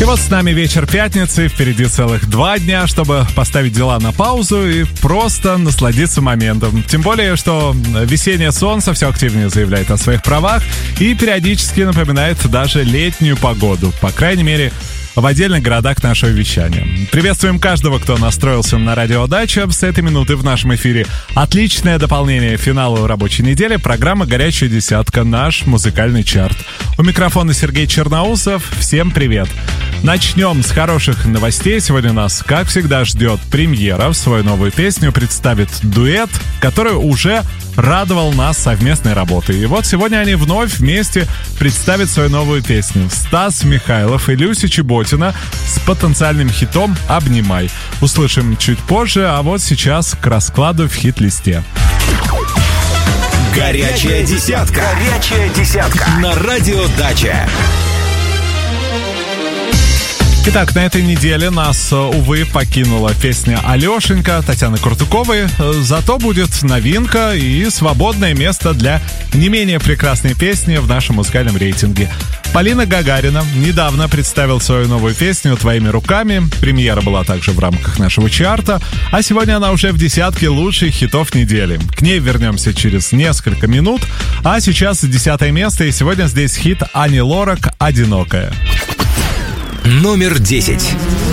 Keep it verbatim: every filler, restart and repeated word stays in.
вот с нами вечер пятницы, впереди целых два дня, чтобы поставить дела на паузу и просто насладиться моментом. Тем более, что весеннее солнце все активнее заявляет о своих правах и периодически напоминает даже летнюю погоду, по крайней мере, в отдельных городах нашего вещания. Приветствуем каждого, кто настроился на радио Дача. С этой минуты в нашем эфире отличное дополнение к финалу рабочей недели, программа «Горячая десятка», наш музыкальный чарт. У микрофона Сергей Черноусов. Всем привет! Начнем с хороших новостей. Сегодня нас, как всегда, ждет премьера. Свою новую песню представит дуэт, который уже радовал нас совместной работой. И вот сегодня они вновь вместе представят свою новую песню. Стас Михайлов и Люся Чеботина с потенциальным хитом «Обнимай». Услышим чуть позже, а вот сейчас к раскладу в хит-листе. Горячая десятка. Горячая десятка. На радио Дача. Итак, на этой неделе нас, увы, покинула песня «Алешенька» Татьяны Куртуковой. Зато будет новинка и свободное место для не менее прекрасной песни в нашем музыкальном рейтинге. Полина Гагарина недавно представила свою новую песню «Твоими руками». Премьера была также в рамках нашего чарта, а сегодня она уже в десятке лучших хитов недели. К ней вернемся через несколько минут, а сейчас десятое место, и сегодня здесь хит Ани Лорак «Одинокая». Номер десять.